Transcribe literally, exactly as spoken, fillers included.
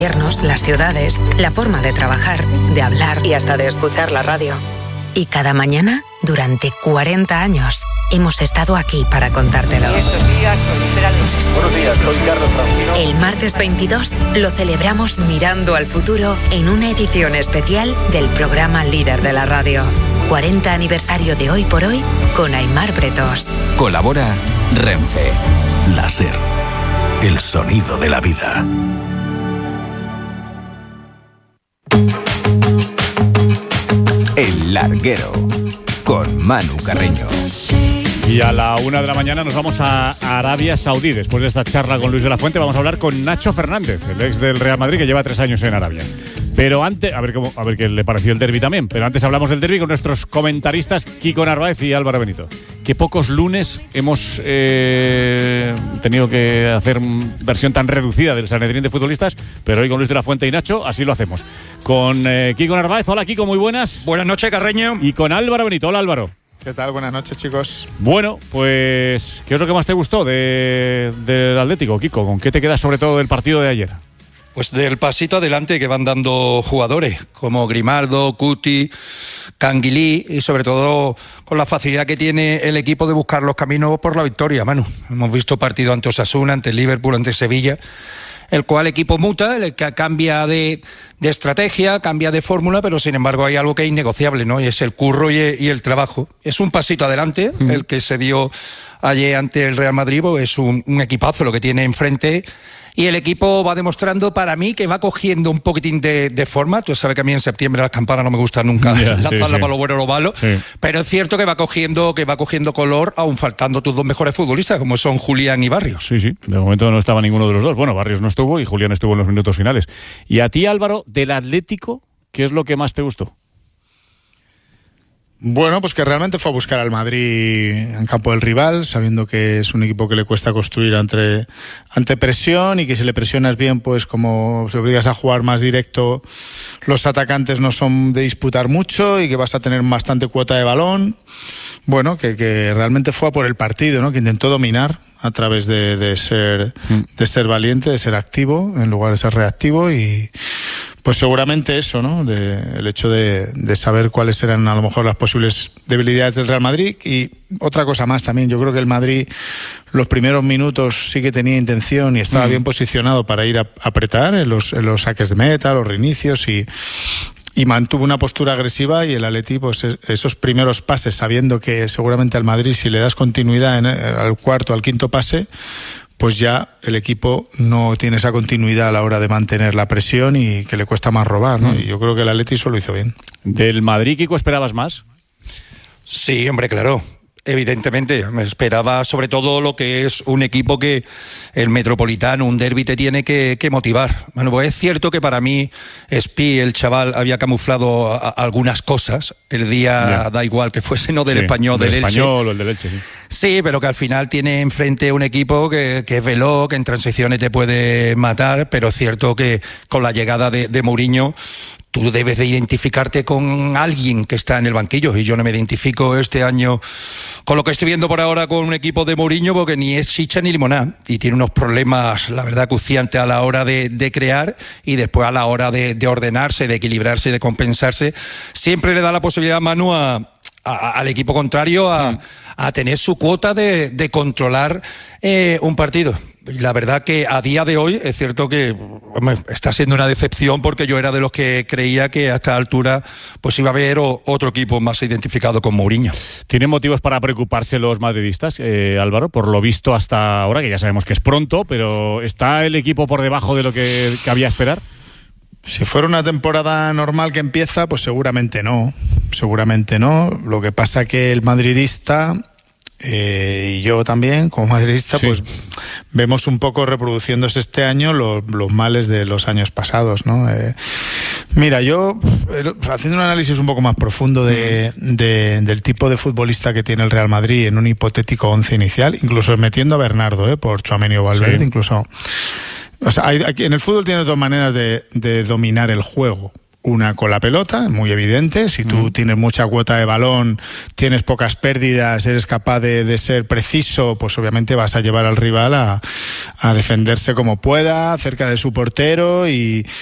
las ciudades, la forma de trabajar, de hablar y hasta de escuchar la radio. Y cada mañana, durante cuarenta años, hemos estado aquí para contártelo. Estos días proliferan los Buenos días, soy Carlos Francino. El martes veintidós lo celebramos mirando al futuro en una edición especial del programa líder de la radio. cuarenta aniversario de Hoy por Hoy con Aimar Bretos. Colabora Renfe. La SER, el sonido de la vida. El Larguero, con Manu Carreño. Y a la una de la mañana nos vamos a Arabia Saudí. Después de esta charla con Luis de la Fuente vamos a hablar con Nacho Fernández, el ex del Real Madrid que lleva tres años en Arabia. Pero antes, a ver cómo, a ver qué le pareció el derbi también. Pero antes hablamos del derbi con nuestros comentaristas Kiko Narváez y Álvaro Benito. Que pocos lunes hemos eh, tenido que hacer versión tan reducida del Sanedrín de futbolistas, pero hoy con Luis de la Fuente y Nacho así lo hacemos. Con eh, Kiko Narváez. Hola Kiko, muy buenas. Buenas noches, Carreño. Y con Álvaro Benito. Hola Álvaro. ¿Qué tal? Buenas noches, chicos. Bueno, pues ¿qué es lo que más te gustó de, del Atlético, Kiko? ¿Con qué te quedas sobre todo del partido de ayer? Pues del pasito adelante que van dando jugadores como Grimaldo, Cuti, Canguilí y sobre todo con la facilidad que tiene el equipo de buscar los caminos por la victoria, Manu. Hemos visto partido ante Osasuna, ante Liverpool, ante Sevilla, el cual equipo muta, el que cambia de, de estrategia, cambia de fórmula, pero sin embargo hay algo que es innegociable, ¿no? Y es el curro y el, y el trabajo. Es un pasito adelante mm. el que se dio ayer ante el Real Madrid, es un, un equipazo lo que tiene enfrente. Y el equipo va demostrando para mí que va cogiendo un poquitín de, de forma. Tú sabes que a mí en septiembre las campanas no me gustan nunca yeah, lanzarla sí, sí. para lo bueno o lo malo. Sí. Pero es cierto que va cogiendo que va cogiendo color, aún faltando tus dos mejores futbolistas, como son Julián y Barrios. Sí, sí. De momento no estaba ninguno de los dos. Bueno, Barrios no estuvo y Julián estuvo en los minutos finales. Y a ti, Álvaro, del Atlético, ¿qué es lo que más te gustó? Bueno, pues que realmente fue a buscar al Madrid en campo del rival, sabiendo que es un equipo que le cuesta construir ante, ante presión y que si le presionas bien, pues como si obligas a jugar más directo, los atacantes no son de disputar mucho y que vas a tener bastante cuota de balón. Bueno, que, que realmente fue a por el partido, ¿no? Que intentó dominar a través de, de ser, de ser valiente, de ser activo en lugar de ser reactivo y pues seguramente eso, ¿no? De, el hecho de, de saber cuáles eran a lo mejor las posibles debilidades del Real Madrid. Y otra cosa más también, yo creo que el Madrid los primeros minutos sí que tenía intención y estaba mm. bien posicionado para ir a, a apretar en los, en los saques de meta, los reinicios y, y mantuvo una postura agresiva y el Atleti, pues esos primeros pases, sabiendo que seguramente al Madrid si le das continuidad en, al cuarto, al quinto pase, pues ya el equipo no tiene esa continuidad a la hora de mantener la presión y que le cuesta más robar, ¿no? Mm. Y yo creo que el Atleti eso lo hizo bien. ¿Del Madrid, Kiko, esperabas más? Sí, hombre, claro. Evidentemente, me esperaba sobre todo lo que es un equipo que el Metropolitano, un derbi te tiene que, que motivar. Bueno, pues es cierto que para mí Espi, el chaval, había camuflado a, a algunas cosas. El día yeah. da igual que fuese no del sí, Español, del, del Español o el del Elche. Sí. sí, pero que al final tiene enfrente un equipo que, que es veloz, que en transiciones te puede matar, pero es cierto que con la llegada de, de Mourinho tú debes de identificarte con alguien que está en el banquillo y yo no me identifico este año con lo que estoy viendo por ahora con un equipo de Mourinho porque ni es chicha ni limonada y tiene unos problemas, la verdad, acuciantes a la hora de, de crear y después a la hora de, de ordenarse, de equilibrarse, de compensarse. Siempre le da la posibilidad, Manu, a, a, al equipo contrario a, a tener su cuota de, de controlar eh, un partido. La verdad que a día de hoy es cierto que hombre, está siendo una decepción porque yo era de los que creía que a esta altura pues iba a haber o, otro equipo más identificado con Mourinho. ¿Tienen motivos para preocuparse los madridistas, eh, Álvaro? Por lo visto hasta ahora, que ya sabemos que es pronto, pero ¿está el equipo por debajo de lo que cabía esperar? Si fuera una temporada normal que empieza, pues seguramente no, seguramente no. Lo que pasa que el madridista... Eh, y yo también, como madridista, sí. pues vemos un poco reproduciéndose este año los, los males de los años pasados, ¿no? Eh, mira, yo, haciendo un análisis un poco más profundo de, de, del tipo de futbolista que tiene el Real Madrid en un hipotético once inicial, incluso metiendo a Bernardo, ¿eh? Por Tchouaméni o Valverde, sí. incluso... O sea, hay, hay, en el fútbol tiene dos maneras de, de dominar el juego. Una con la pelota, muy evidente. Si tú mm. tienes mucha cuota de balón, tienes pocas pérdidas, eres capaz de, de ser preciso, pues obviamente vas a llevar al rival a, a defenderse como pueda, cerca de su portero y,